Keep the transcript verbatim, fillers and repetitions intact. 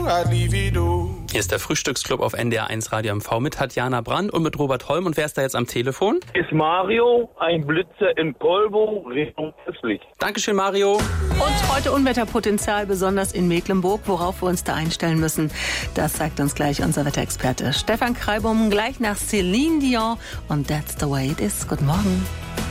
you, I'd leave you do. Hier ist der Frühstücksclub auf N D R eins Radio M V mit Tatjana Brandt und mit Robert Holm. Und wer ist da jetzt am Telefon? Ist Mario, ein Blitzer in Kolbo, Richtung östlich. Dankeschön, Mario. Und heute Unwetterpotenzial, besonders in Mecklenburg, worauf wir uns da einstellen müssen. Das sagt uns gleich unser Wetterexperte Stefan Kreibum, gleich nach Celine Dion und That's the Way It Is. Guten Morgen.